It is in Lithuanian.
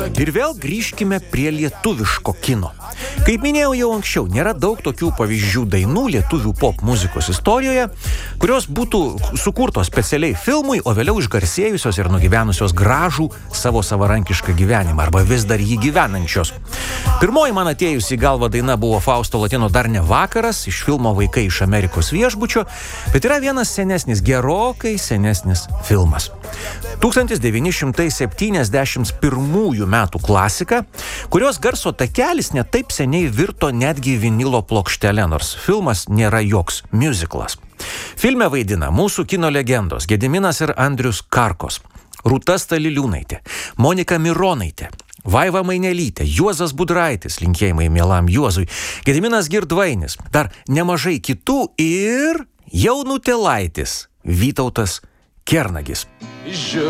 Ir vėl grįžkime prie lietuviško kino. Kaip minėjau jau anksčiau, nėra daug tokių pavyzdžių dainų lietuvių pop muzikos istorijoje, kurios būtų sukurtos specialiai filmui, o vėliau išgarsėjusios ir nugyvenusios gražų savo savarankišką gyvenimą, arba vis dar jį gyvenančios. Pirmoji man atėjusi į galvą daina buvo Fausto Latėno Dar ne vakaras, iš filmo Vaikai iš Amerikos viešbučio, bet yra vienas senesnis, gerokai senesnis filmas. 1971 metų klasika, kurios garso takelis netaip seniai virto netgi vinilo plokštele, nors filmas nėra joks musiclas. Filme vaidina mūsų kino legendos Gediminas ir Andrius Karkos, Rūta Staliliūnaitė, Monika Mironaitė, Vaiva Mainelytė, Juozas Budraitis, linkėjimai mielam Juozui, Gediminas Girdvainis, dar nemažai kitų ir jaunutėlaitis Vytautas Kernagis.